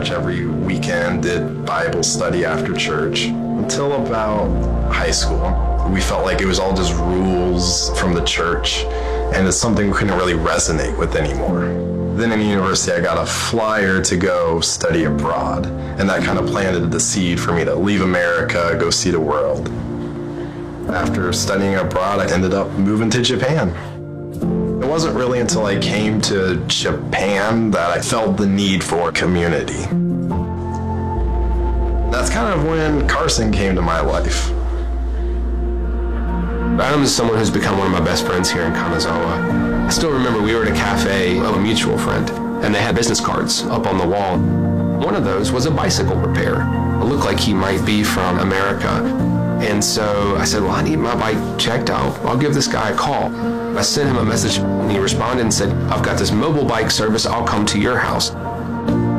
church every weekend, did Bible study after church. Until about high school, we felt like it was all just rules from the church, and it's something we couldn't really resonate with anymore. Then in university, I got a flyer to go study abroad, and that kind of planted the seed for me to leave America, go see the world. After studying abroad, I ended up moving to Japan. It wasn't really until I came to Japan that I felt the need for community. That's kind of when Carson came to my life. Adam is someone who's become one of my best friends here in Kanazawa. I still remember we were at a cafe of a mutual friend, and they had business cards up on the wall. One of those was a bicycle repair. It looked like he might be from America. And so I said, well, I need my bike checked out. I'll give this guy a call. I sent him a message, and he responded and said, I've got this mobile bike service. I'll come to your house.